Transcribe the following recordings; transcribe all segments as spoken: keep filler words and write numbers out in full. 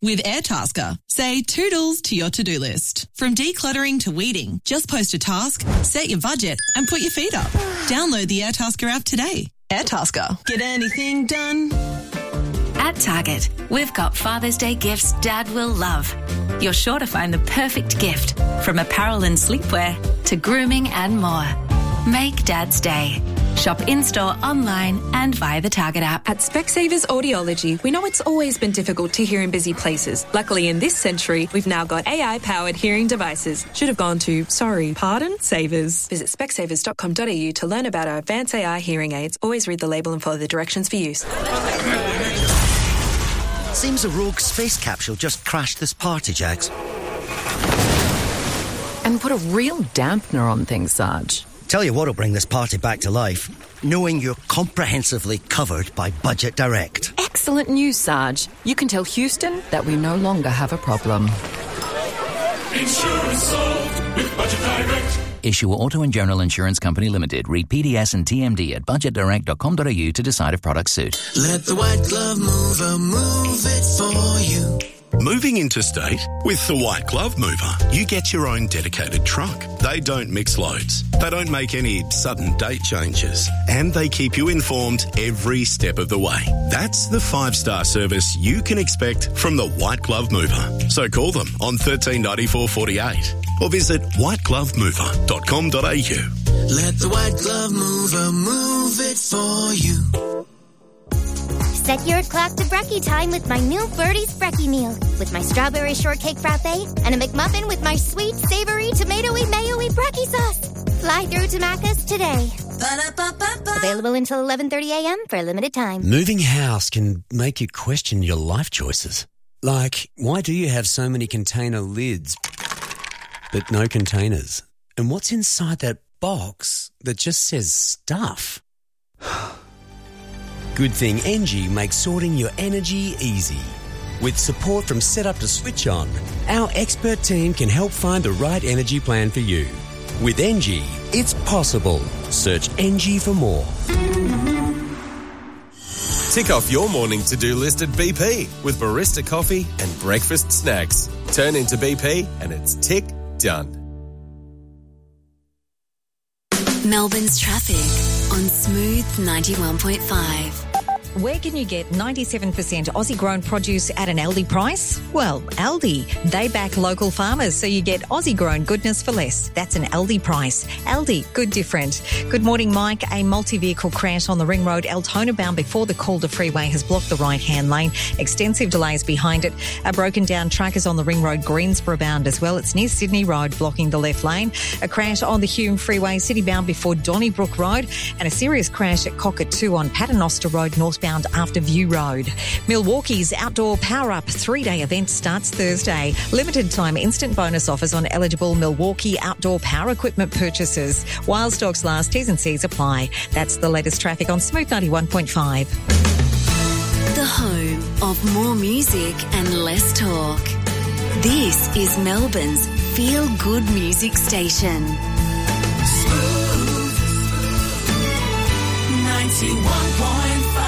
With Airtasker, say toodles to your to-do list. From decluttering to weeding, just post a task, set your budget, and put your feet up. Download the Airtasker app today. Airtasker. Get anything done? At Target, we've got Father's Day gifts Dad will love. You're sure to find the perfect gift, from apparel and sleepwear to grooming and more. Make Dad's day. Shop in-store, online and via the Target app. At Specsavers Audiology, we know it's always been difficult to hear in busy places. Luckily, in this century, we've now got A I-powered hearing devices. Should have gone to, sorry, pardon, Savers. Visit specsavers dot com dot a u to learn about our advanced A I hearing aids. Always read the label and follow the directions for use. Seems a rogue space capsule just crashed this party, Jags. And put a real dampener on things, Sarge. Tell you what'll bring this party back to life. Knowing you're comprehensively covered by Budget Direct. Excellent news, Sarge. You can tell Houston that we no longer have a problem. Insurance solved with Budget Direct. Issue Auto and General Insurance Company Limited. Read P D S and T M D at budget direct dot com dot a u to decide if products suit. Let the White Glove Mover move it for you. Moving interstate? With the White Glove Mover, you get your own dedicated truck. They don't mix loads. They don't make any sudden date changes. And they keep you informed every step of the way. That's the five-star service you can expect from the White Glove Mover. So call them on thirteen ninety-four forty-eight or visit white glove mover dot com dot a u. Let the White Glove Mover move it for you. Set your clock to brekkie time with my new Birdie's Brekkie meal. With my strawberry shortcake frappe and a McMuffin with my sweet, savoury, tomatoey, mayo-y brekkie sauce. Fly through to Macca's today. Ba-da-ba-ba-ba. Available until eleven thirty a m for a limited time. Moving house can make you question your life choices. Like, why do you have so many container lids but no containers? And what's inside that box that just says stuff? Good thing Engie makes sorting your energy easy. With support from Setup to Switch On, our expert team can help find the right energy plan for you. With Engie, it's possible. Search Engie for more. Tick off your morning to-do list at B P with barista coffee and breakfast snacks. Turn into B P and it's tick done. Melbourne's traffic on Smooth ninety-one point five. Where can you get ninety-seven percent Aussie-grown produce at an Aldi price? Well, Aldi. They back local farmers, so you get Aussie-grown goodness for less. That's an Aldi price. Aldi, good different. Good morning, Mike. A multi-vehicle crash on the Ring Road, Altona bound before the Calder Freeway has blocked the right-hand lane. Extensive delays behind it. A broken-down truck is on the Ring Road, Greensboro bound as well. It's near Sydney Road, blocking the left lane. A crash on the Hume Freeway, City bound before Donnybrook Road. And a serious crash at Cockatoo on Paternoster Road, northbound after View Road. Milwaukee's Outdoor Power Up three-day event starts Thursday. Limited time instant bonus offers on eligible Milwaukee outdoor power equipment purchases. While stocks last, T's and C's apply. That's the latest traffic on Smooth ninety-one point five. The home of more music and less talk. This is Melbourne's feel-good music station. Smooth ninety-one point five.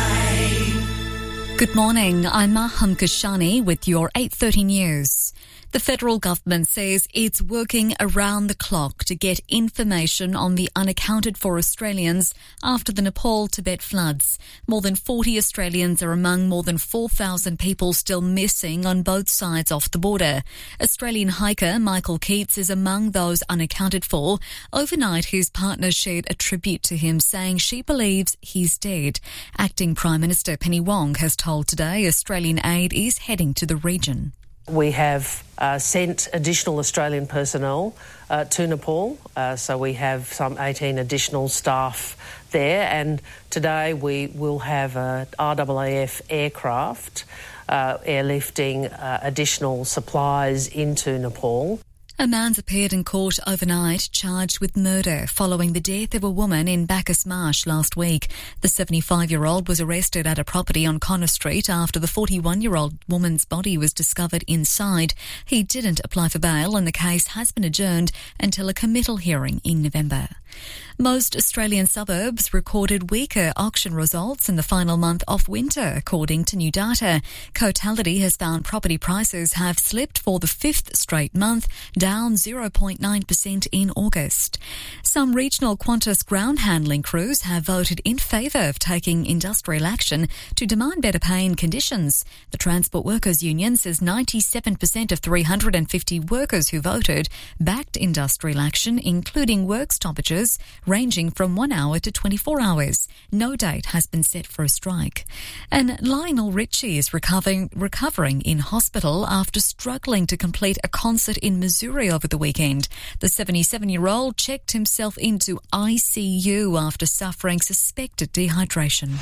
Good morning, I'm Maham Kashani with your eight thirty news. The federal government says it's working around the clock to get information on the unaccounted for Australians after the Nepal-Tibet floods. More than forty Australians are among more than four thousand people still missing on both sides of the border. Australian hiker Michael Keats is among those unaccounted for. Overnight, his partner shared a tribute to him, saying she believes he's dead. Acting Prime Minister Penny Wong has told Today Australian aid is heading to the region. We have uh, sent additional Australian personnel uh, to Nepal, uh, so we have some eighteen additional staff there, and today we will have a R A A F aircraft uh, airlifting uh, additional supplies into Nepal. A man's appeared in court overnight charged with murder following the death of a woman in Bacchus Marsh last week. The seventy-five-year-old was arrested at a property on Connor Street after the forty-one-year-old woman's body was discovered inside. He didn't apply for bail and the case has been adjourned until a committal hearing in November. Most Australian suburbs recorded weaker auction results in the final month of winter, according to new data. Cotality has found property prices have slipped for the fifth straight month, down zero point nine percent in August. Some regional Qantas ground handling crews have voted in favour of taking industrial action to demand better pay and conditions. The Transport Workers Union says ninety-seven percent of three hundred fifty workers who voted backed industrial action, including work stoppages ranging from one hour to twenty-four hours. No date has been set for a strike. And Lionel Richie is recovering, recovering in hospital after struggling to complete a concert in Missouri over the weekend. The seventy-seven-year-old checked himself into I C U after suffering suspected dehydration.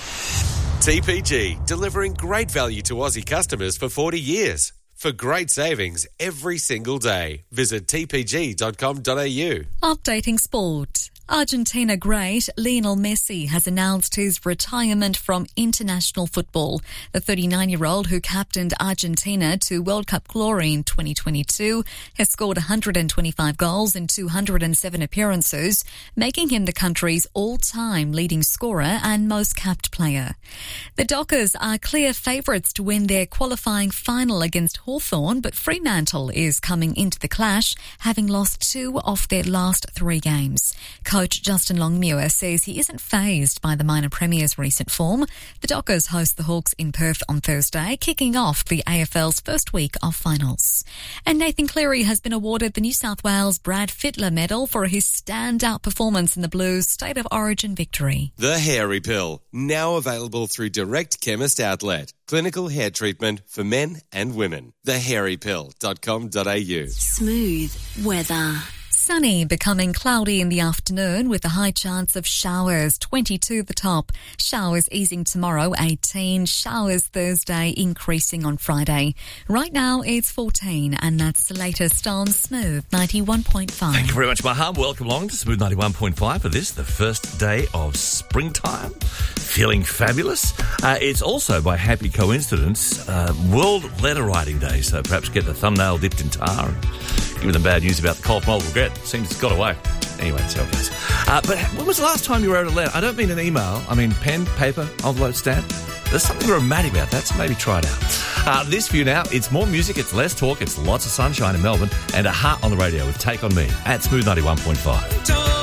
T P G, delivering great value to Aussie customers for forty years. For great savings every single day, visit t p g dot com dot a u. Updating sport. Argentina great Lionel Messi has announced his retirement from international football. The thirty-nine-year-old who captained Argentina to World Cup glory in twenty twenty-two has scored one hundred twenty-five goals in two hundred seven appearances, making him the country's all-time leading scorer and most capped player. The Dockers are clear favourites to win their qualifying final against Hawthorn, but Fremantle is coming into the clash, having lost two of their last three games. Coach Justin Longmuir says he isn't fazed by the minor premier's recent form. The Dockers host the Hawks in Perth on Thursday, kicking off the A F L's first week of finals. And Nathan Cleary has been awarded the New South Wales Brad Fittler Medal for his standout performance in the Blues' State of Origin victory. The Hairy Pill, now available through Direct Chemist Outlet. Clinical hair treatment for men and women. the hairy pill dot com dot a u. Smooth weather. Sunny, becoming cloudy in the afternoon with a high chance of showers, twenty-two the top. Showers easing tomorrow, eighteen. Showers Thursday, increasing on Friday. Right now it's fourteen, and that's the latest on Smooth ninety-one point five. Thank you very much, Maham. Welcome along to Smooth ninety-one point five for this, the first day of springtime. Feeling fabulous. Uh, it's also, by happy coincidence, uh, World Letter Writing Day, so perhaps get the thumbnail dipped in tar and give them bad news about the cold mold regret. Seems it's got away. Anyway, that's how it goes. Uh, but when was the last time you wrote a letter? I don't mean an email. I mean pen, paper, envelope, stamp. There's something romantic about that, so maybe try it out. Uh, this for you now. It's more music, it's less talk, it's lots of sunshine in Melbourne, and a heart on the radio with Take On Me at Smooth ninety-one point five.